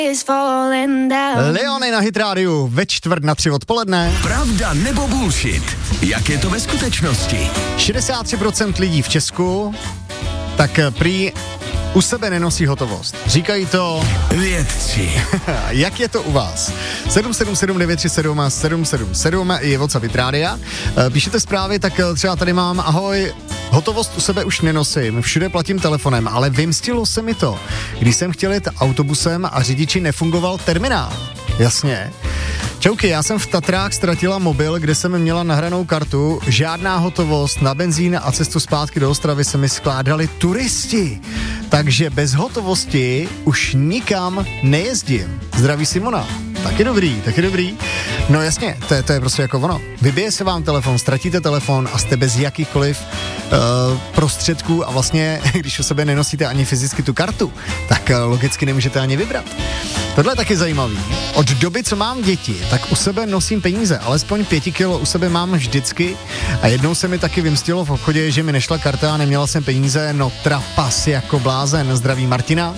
Leony na Hit Radio ve 2:45 odpoledne. Pravda nebo bullshit? Jak je to ve skutečnosti? 63% lidí v Česku tak prý u sebe nenosí hotovost. Říkají to vědci. Jak je to u vás? 777 937 a 777 je WhatsApp Hit Rádia. Píšete zprávy, tak třeba tady mám: ahoj, hotovost u sebe už nenosím, všude platím telefonem, ale vymstilo se mi to, když jsem chtěl jet autobusem a řidiči nefungoval terminál. Jasně. Čauky, já jsem v Tatrách ztratila mobil, kde jsem měla nahranou kartu, žádná hotovost, na benzín a cestu zpátky do Ostravy se mi skládali turisti, takže bez hotovosti už nikam nejezdím. Zdraví Simona. Taky dobrý. No jasně, to je prostě jako ono. Vybije se vám telefon, ztratíte telefon a jste bez jakýchkoliv prostředků a vlastně, když u sebe nenosíte ani fyzicky tu kartu, tak logicky nemůžete ani vybrat. Tohle je taky zajímavý. Od doby, co mám děti, tak u sebe nosím peníze, alespoň 5 kilo u sebe mám vždycky a jednou se mi taky vymstilo v obchodě, že mi nešla karta a neměla jsem peníze, no trapas jako blázen. Zdraví Marina.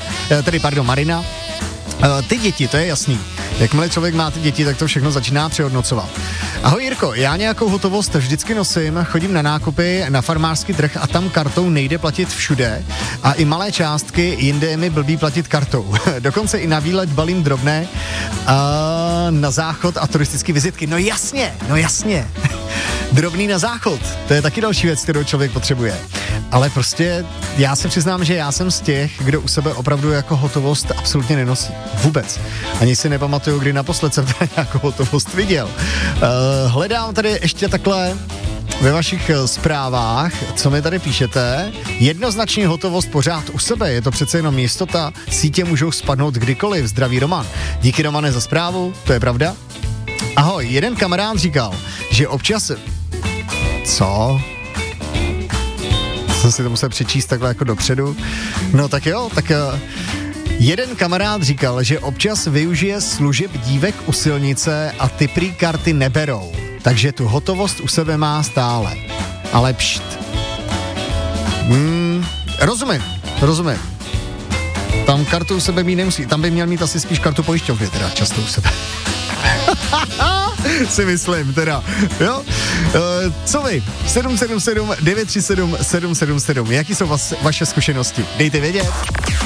Ty děti, to je jasný. Jakmile člověk má ty děti, tak to všechno začíná přehodnocovat. Ahoj Jirko, já nějakou hotovost vždycky nosím, chodím na nákupy, na farmářský trh a tam kartou nejde platit všude a i malé částky, jinde je mi blbý platit kartou. Dokonce i na výlet balím drobné na záchod a turistické vizitky. No jasně. Drobný na záchod, to je taky další věc, kterou člověk potřebuje. Ale prostě já se přiznám, že já jsem z těch, kdo u sebe opravdu jako hotovost absolutně nenosí. Vůbec. Ani si nepamatuju, kdy naposled jsem tady nějakou hotovost viděl. Hledám tady ještě takhle ve vašich zprávách, co mi tady píšete. Jednoznačně hotovost pořád u sebe, je to přece jenom jistota, sítě můžou spadnout kdykoliv. Zdraví Roman. Díky Romane za zprávu, to je pravda. Ahoj, jeden kamarád říkal, že občas... Co? Jsem si to musel přečíst takhle jako dopředu. No tak jo, tak jeden kamarád říkal, že občas využije služeb dívek u silnice a ty prý karty neberou. Takže tu hotovost u sebe má stále. Ale pšt. Rozumím. Tam kartu u sebe mít nemusí. Tam by měl mít asi spíš kartu pojišťovny, teda často u sebe. Si myslím, teda, jo? Co vy? 777 937 777. Jaký jsou vaše zkušenosti? Dejte vědět.